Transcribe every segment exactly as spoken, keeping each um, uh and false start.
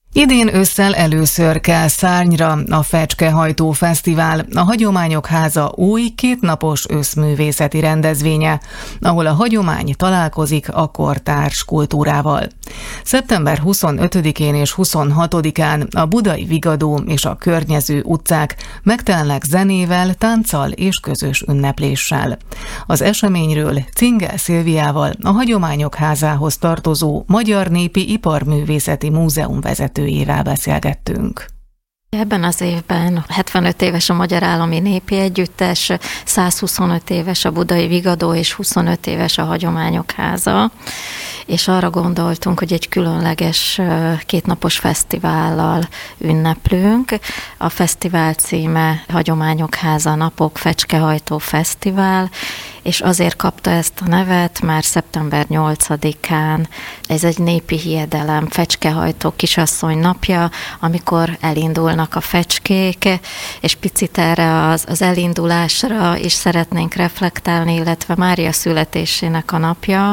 Idén ősszel először kell szárnyra a Fecskehajtó Fesztivál, a Hagyományok Háza új kétnapos őszművészeti rendezvénye, ahol a hagyomány találkozik a kortárs kultúrával. szeptember huszonötödikén és huszonhatodikán a budai Vigadó és a környező utcák megtelnek zenével, tánccal és közös ünnepléssel. Az eseményről Cingel Szilviával, a Hagyományok Házához tartozó Magyar Népi Iparművészeti Múzeum vezetőjével beszélgettünk. Ebben az évben hetvenöt éves a Magyar Állami Népi Együttes, százhuszonöt éves a budai Vigadó és huszonöt éves a Hagyományok Háza, és arra gondoltunk, hogy egy különleges kétnapos fesztivállal ünneplünk. A fesztivál címe Hagyományok Háza Napok Fecskehajtó Fesztivál, és azért kapta ezt a nevet, mert szeptember nyolcadikán ez egy népi hiedelem, fecskehajtó kisasszony napja, amikor elindulnak a fecskék, és picit erre az, az elindulásra is szeretnénk reflektálni, illetve Mária születésének a napja,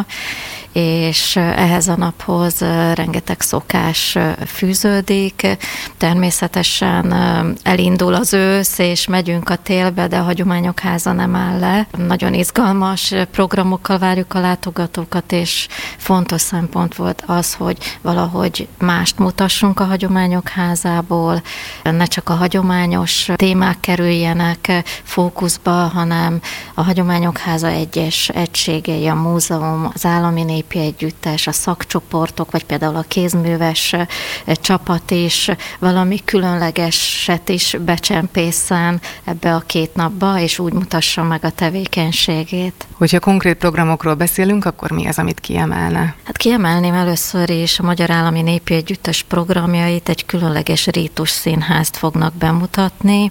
és ehhez a naphoz rengeteg szokás fűződik. Természetesen elindul az ősz, és megyünk a télbe, de a Hagyományok Háza nem áll le. Nagyon izgalmas programokkal várjuk a látogatókat, és fontos szempont volt az, hogy valahogy mást mutassunk a Hagyományok Házából, ne csak a hagyományos témák kerüljenek fókuszba, hanem a Hagyományok Háza egyes egységei, a múzeum, az Állami Népi Együttes, a szakcsoportok, vagy például a kézműves csapat is valami különlegeset is becsempészen ebbe a két napba, és úgy mutassa meg a tevékenységét. Hogyha konkrét programokról beszélünk, akkor mi az, amit kiemelne? Hát kiemelném először is a Magyar Állami Népi Együttes programjait, egy különleges rítus színházt fognak bemutatni,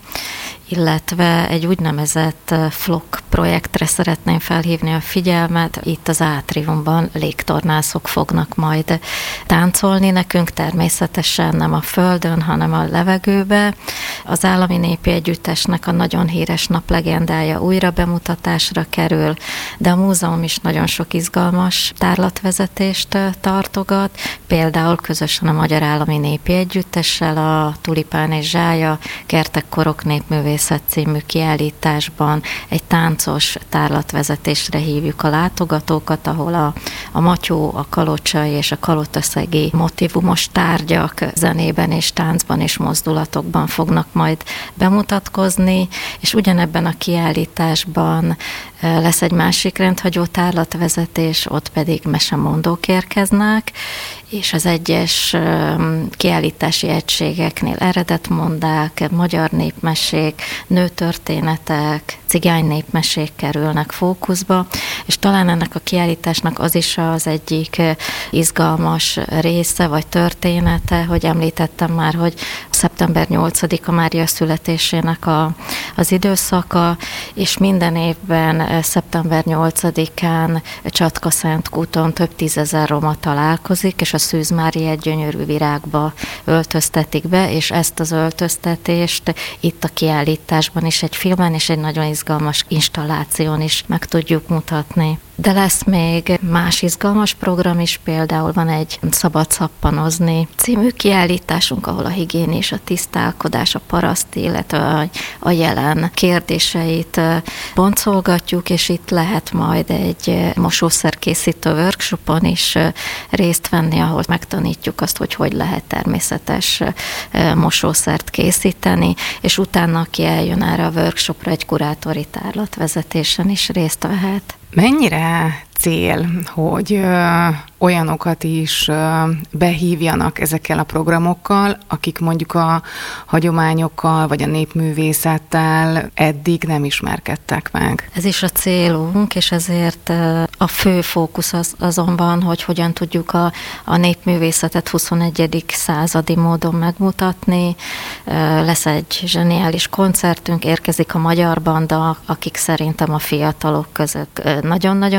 illetve egy úgynevezett flok projektre szeretném felhívni a figyelmet. Itt az átriumban légtornászok fognak majd táncolni nekünk, természetesen nem a földön, hanem a levegőbe. Az Állami Népi Együttesnek a nagyon híres naplegendája újra bemutatásra kerül, de a múzeum is nagyon sok izgalmas tárlatvezetést tartogat, például közösen a Magyar Állami Népi Együttessel a Tulipán és Zsája Kertek Korok Népművészet című kiállításban egy táncos tárlatvezetésre hívjuk a látogatókat, ahol a, a matyó, a kalocsai és a kalotaszegi motivumos tárgyak zenében és táncban és mozdulatokban fognak majd bemutatkozni, és ugyanebben a kiállításban lesz egy másik rendhagyó tárlatvezetés, ott pedig mesemondók érkeznek, és az egyes kiállítási egységeknél eredetmondák, magyar népmesék, nőtörténetek, cigány népmesék kerülnek fókuszba, és talán ennek a kiállításnak az is az egyik izgalmas része vagy története, hogy említettem már, hogy szeptember nyolcadika Mária születésének a, az időszaka, és minden évben szeptember nyolcadikán Csatka-Szentkúton több tízezer roma találkozik, és a Szűz Máriát gyönyörű virágba öltöztetik be, és ezt az öltöztetést itt a kiállításban is egy filmen és egy nagyon izgalmas installáción is meg tudjuk mutatni. De lesz még más izgalmas program is, például van egy Szabad szappanozni című kiállításunk, ahol a higiénés, a tisztálkodás, a paraszti, illetve a jelen kérdéseit boncolgatjuk, és itt lehet majd egy mosószerkészítő workshopon is részt venni, ahol megtanítjuk azt, hogy hogy lehet természetes mosószert készíteni, és utána, aki eljön erre a workshopra, egy kurátori tárlatvezetésen is részt vehet. Mennyire cél, hogy ö, olyanokat is ö, behívjanak ezekkel a programokkal, akik mondjuk a hagyományokkal vagy a népművészettel eddig nem ismerkedtek meg? Ez is a célunk, és ezért a fő fókusz az, azonban, hogy hogyan tudjuk a, a népművészetet huszonegyedik századi módon megmutatni. Lesz egy zseniális koncertünk, érkezik a Magyar Banda, akik szerintem a fiatalok között nagyon-nagyon népszerű,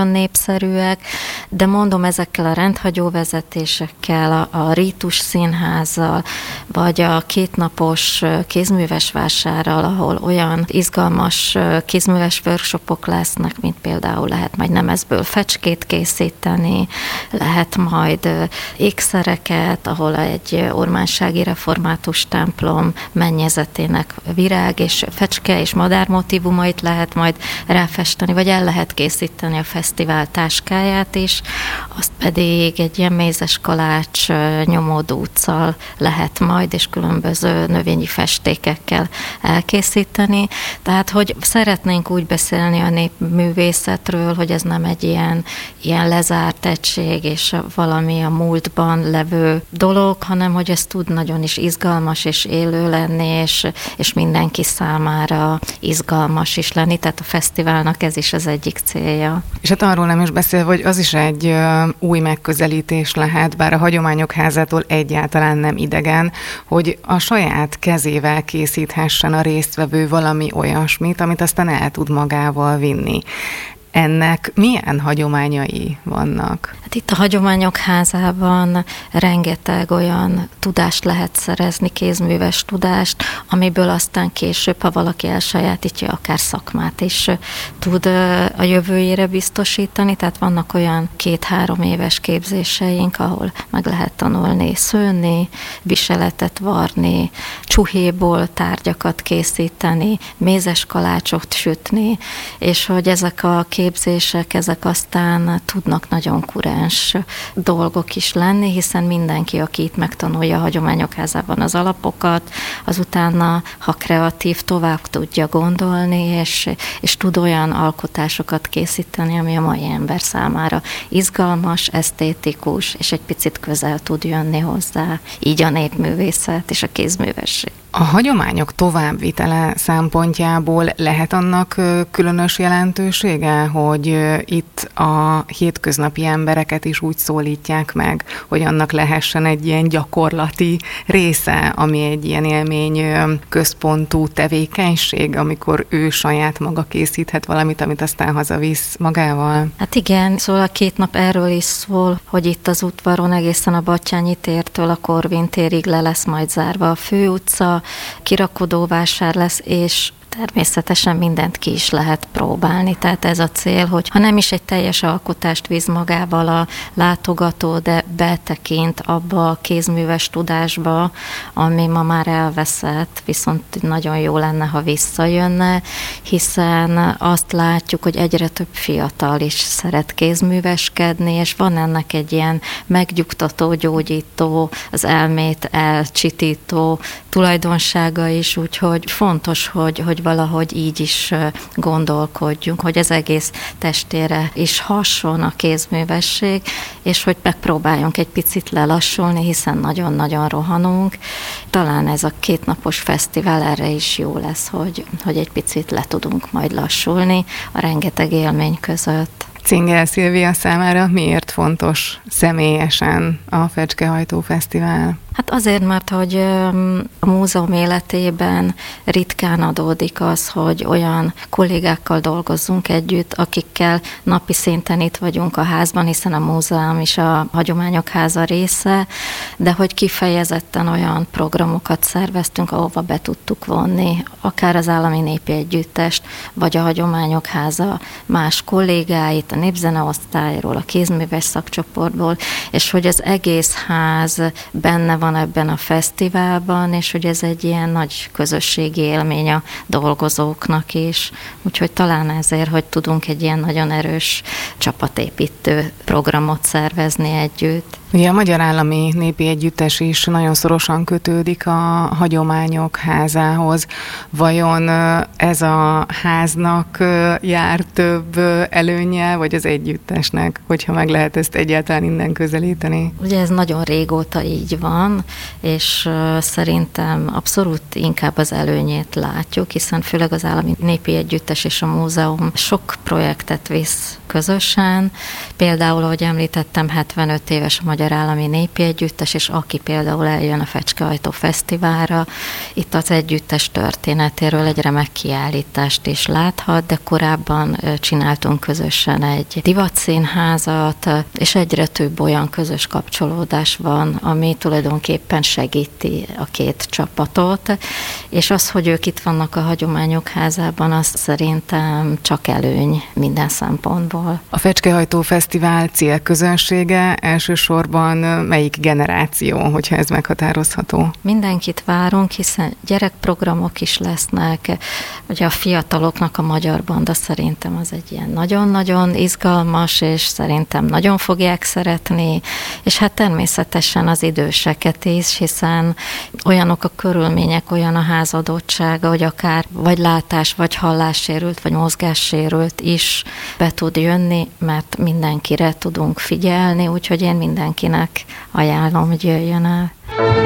célszerűek, de mondom, ezekkel a rendhagyó vezetésekkel, a, a Rítus Színházzal, vagy a kétnapos kézműves vásárral, ahol olyan izgalmas kézműves workshopok lesznek, mint például lehet majd nemezből fecskét készíteni, lehet majd ékszereket, ahol egy ormánsági református templom mennyezetének virág és fecske és madár motívumait lehet majd ráfesteni, vagy el lehet készíteni a fesztivál táskáját is, azt pedig egy ilyen mézes kalács nyomódúccal lehet majd, és különböző növényi festékekkel elkészíteni. Tehát, hogy szeretnénk úgy beszélni a népművészetről, hogy ez nem egy ilyen, ilyen lezárt egység, és valami a múltban levő dolog, hanem hogy ez tud nagyon is izgalmas és élő lenni, és, és mindenki számára izgalmas is lenni, tehát a fesztiválnak ez is az egyik célja. És hát arról nem is beszél, hogy az is egy ö, új megközelítés lehet, bár a Hagyományok Házától egyáltalán nem idegen, hogy a saját kezével készíthessen a résztvevő valami olyasmit, amit aztán el tud magával vinni. Ennek milyen hagyományai vannak? Hát itt a Hagyományok Házában rengeteg olyan tudást lehet szerezni, kézműves tudást, amiből aztán később, ha valaki elsajátítja, akár szakmát is tud a jövőjére biztosítani. Tehát vannak olyan két-három éves képzéseink, ahol meg lehet tanulni szőni, viseletet varni, csuhéból tárgyakat készíteni, mézes kalácsot sütni, és hogy ezek a képzések, ezek aztán tudnak nagyon kurens dolgok is lenni, hiszen mindenki, aki itt megtanulja a Hagyományok Házában az alapokat, az utána, ha kreatív, tovább tudja gondolni, és, és tud olyan alkotásokat készíteni, ami a mai ember számára izgalmas, esztétikus, és egy picit közel tud jönni hozzá. Így a népművészet és a kézművesség. A hagyományok továbbvitele szempontjából lehet annak különös jelentősége, hogy itt a hétköznapi embereket is úgy szólítják meg, hogy annak lehessen egy ilyen gyakorlati része, ami egy ilyen élmény központú tevékenység, amikor ő saját maga készíthet valamit, amit aztán hazavisz magával? Hát igen, szóval a két nap erről is szól, hogy itt az udvaron egészen a Batthyány tértől a Korvin térig le lesz majd zárva a főutca, kirakodóvásár lesz, és természetesen mindent ki is lehet próbálni. Tehát ez a cél, hogy ha nem is egy teljes alkotást visz magával a látogató, de betekint abba a kézműves tudásba, ami ma már elveszett, viszont nagyon jó lenne, ha visszajönne, hiszen azt látjuk, hogy egyre több fiatal is szeret kézműveskedni, és van ennek egy ilyen megnyugtató, gyógyító, az elmét elcsitító tulajdonsága is, úgyhogy fontos, hogy, hogy valahogy így is gondolkodjunk, hogy az egész testére is hasson a kézművesség, és hogy megpróbáljunk egy picit lelassulni, hiszen nagyon-nagyon rohanunk. Talán ez a kétnapos fesztivál erre is jó lesz, hogy, hogy egy picit le tudunk majd lassulni a rengeteg élmény között. Czingel Szilvia számára miért fontos személyesen a Fecskehajtó Fesztivál? Hát azért, mert hogy a múzeum életében ritkán adódik az, hogy olyan kollégákkal dolgozzunk együtt, akikkel napi szinten itt vagyunk a házban, hiszen a múzeum is a Hagyományok Háza része, de hogy kifejezetten olyan programokat szerveztünk, ahova be tudtuk vonni, akár az Állami Népi Együttest, vagy a Hagyományok Háza más kollégáit, a népzeneosztályról, a kézműves szakcsoportból, és hogy az egész ház benne van ebben a fesztiválban, és hogy ez egy ilyen nagy közösségi élmény a dolgozóknak is. Úgyhogy talán ezért, hogy tudunk egy ilyen nagyon erős csapatépítő programot szervezni együtt. Ugye a Magyar Állami Népi Együttes is nagyon szorosan kötődik a Hagyományok Házához. Vajon ez a háznak jár több előnye, vagy az együttesnek, hogyha meg lehet ezt egyáltalán innen közelíteni? Ugye ez nagyon régóta így van, és szerintem abszolút inkább az előnyét látjuk, hiszen főleg az Állami Népi Együttes és a múzeum sok projektet visz közösen. Például, ahogy említettem, hetvenöt éves a Magyar Állami Népi Együttes, és aki például eljön a Fecskehajtó Fesztiválra, itt az együttes történetéről egy remek kiállítást is láthat, de korábban csináltunk közösen egy divatszínházat, és egyre több olyan közös kapcsolódás van, ami tulajdonképpen segíti a két csapatot, és az, hogy ők itt vannak a Hagyományok Házában, az szerintem csak előny minden szempontból. A Fecskehajtó Fesztivál célközönsége elsősorban melyik generáció, hogyha ez meghatározható? Mindenkit várunk, hiszen gyerekprogramok is lesznek. Ugye a fiataloknak a Magyar Banda szerintem az egy ilyen nagyon-nagyon izgalmas, és szerintem nagyon fogják szeretni, és hát természetesen az időseket is, hiszen olyanok a körülmények, olyan a házadottsága, hogy akár vagy látás, vagy hallássérült, vagy mozgássérült is be tud jönni, mert mindenkire tudunk figyelni, úgyhogy én mindenkinek ajánlom, hogy jöjjön el.